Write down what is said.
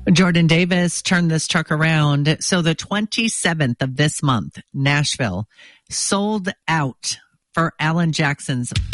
Jordan Davis turned this truck around. So the 27th of this month, Nashville sold out for Alan Jackson's